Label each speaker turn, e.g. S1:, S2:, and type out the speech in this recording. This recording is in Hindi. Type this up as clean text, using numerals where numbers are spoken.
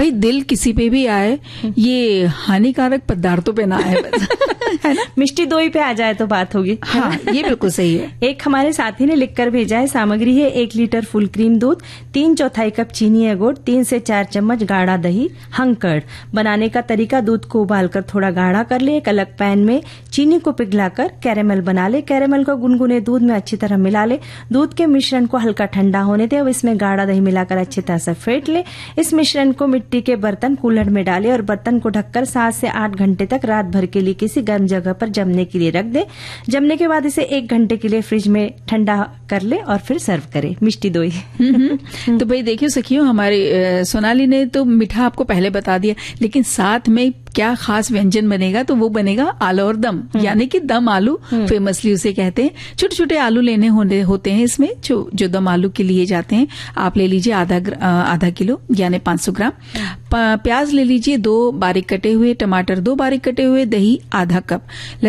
S1: भाई दिल किसी पे भी आए, ये हानिकारक पदार्थों पे ना आए बस। है ना,
S2: मिष्टी दोई पे आ जाए तो बात होगी।
S1: हाँ, ये बिल्कुल सही है।
S2: एक हमारे साथी ने लिखकर भेजा है, सामग्री है 1 लीटर फुल क्रीम दूध, 3/4 कप चीनी या गुड़, 3 से 4 चम्मच गाढ़ा दही, हंकड़। बनाने का तरीका, दूध को उबालकर थोड़ा गाढ़ा कर ले, एक अलग पैन में चीनी को पिघलाकर कैरेमल बना ले, कैरेमल को गुनगुने दूध में अच्छी तरह मिला ले, दूध के मिश्रण को हल्का ठंडा होने दे, अब इसमें गाढ़ा दही मिलाकर अच्छी तरह से फेंट ले। इस मिश्रण को मिट्टी के बर्तन कूलर में डाले और बर्तन को ढककर 7 से 8 घंटे तक रात भर के लिए किसी गर्म जगह पर जमने के लिए रख दे। जमने के बाद इसे 1 घंटे के लिए फ्रिज में ठंडा कर ले और फिर सर्व करे। मिष्टी दोई।
S1: तो भाई देखियो सखियों, हमारी सोनाली ने तो मीठा आपको पहले बता दिया, लेकिन साथ में क्या खास व्यंजन बनेगा, तो वो बनेगा आलू और दम, यानी कि दम आलू फेमसली उसे कहते हैं। छोटे छोटे आलू लेने होते हैं इसमें, जो दम आलू के लिए जाते हैं। आप ले लीजिए आधा किलो यानी 500 ग्राम। प्याज ले लीजिए 2 बारीक कटे हुए, टमाटर 2 बारीक कटे हुए, दही आधा कप,